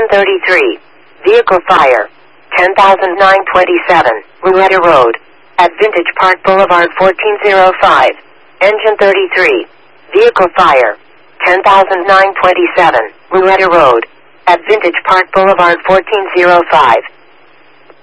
Engine 33. Vehicle fire. 10,927, Louetta Road. At Vintage Park Boulevard 1405. Engine 33. Vehicle fire. 10,927, Louetta Road. At Vintage Park Boulevard 1405.